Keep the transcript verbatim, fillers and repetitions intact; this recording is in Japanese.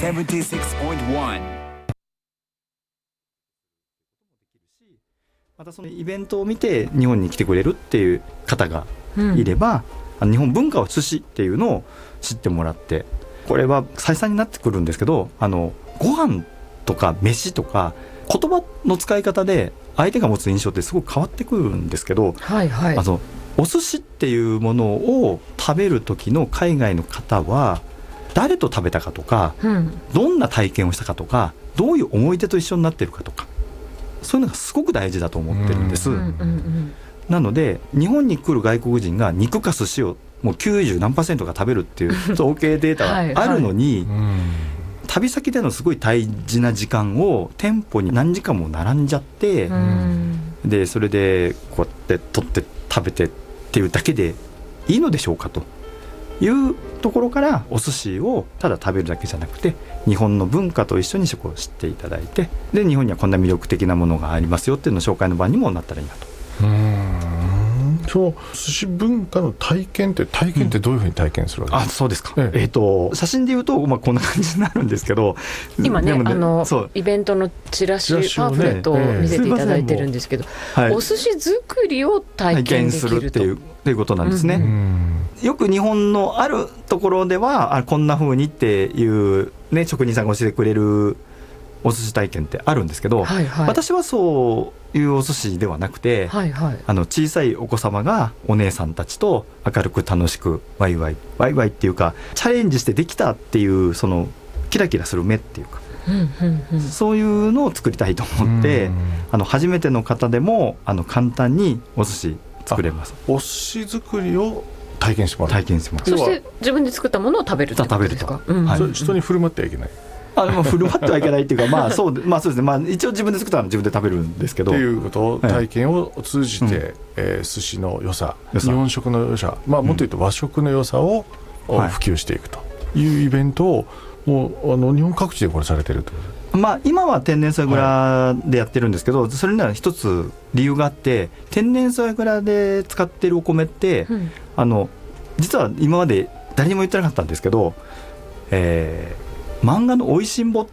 セブンティーシックスポイントワン。 またそのイベントを見て日本に来てくれるっていう方がいれば、うん、日本文化は寿司っていうのを知ってもらって、これは再三になってくるんですけど、あのご飯とか飯とか言葉の使い方で相手が持つ印象ってすごく変わってくるんですけど、 はいはい、 あのお寿司っていうものを食べる時の海外の方は誰と食べたかとか、うん、どんな体験をしたかとか、どういう思い出と一緒になってるかとか、そういうのがすごく大事だと思ってるんです、うんうんうん、なので日本に来る外国人が肉か寿司をもうきゅうじゅうなんパーセントが食べるっていう統計データがあるのにはい、はい、旅先でのすごい大事な時間を店舗に何時間も並んじゃって、うん、でそれでこうやって取って食べてっていうだけでいいのでしょうかというところから、お寿司をただ食べるだけじゃなくて日本の文化と一緒にそこを知っていただいて、で日本にはこんな魅力的なものがありますよっていうのを紹介の場にもなったらいいなと。 うーん、その寿司文化の体験って体験ってどういうふうに体験するわけですか？ あ、そうですか、えええー、と写真で言うと、まあ、こんな感じになるんですけど、 今 ね, ねあのイベントのチラシパンフレットを見せていただいてるんですけど、えー、お寿司作りを体験できると、体験するっていうということなんですね、うん、よく日本のあるところではあこんな風にっていう、ね、職人さんが教えてくれるお寿司体験ってあるんですけど、はいはい、私はそういうお寿司ではなくて、はいはい、あの小さいお子様がお姉さんたちと明るく楽しくワイワイワイワイっていうか、チャレンジしてできたっていうそのキラキラする目っていうか、うんうんうん、そういうのを作りたいと思って、あの初めての方でもあの簡単にお寿司作れます。 お寿司作りを体験してもらう。 体験してもらう。 そして自分で作ったものを食べるってことですか？うん、 はい、人に振る舞ってはいけない。 あでも振る舞ってはいけないっていうかまあそう、まあそうですね、まあ、一応自分で作ったのは自分で食べるんですけどっていうことを体験を通じて、はい、えー、寿司の良さ、日本食の良さ、まあ、もっと言うと和食の良さを普及していくというイベントをもうあの日本各地でこれされてると。 まあ、今は天然素蔵でやってるんですけど、はい、それには一つ理由があって、天然素蔵で使ってるお米って、うん、あの実は今まで誰にも言ってなかったんですけど、えー、漫画のおいしんぼっ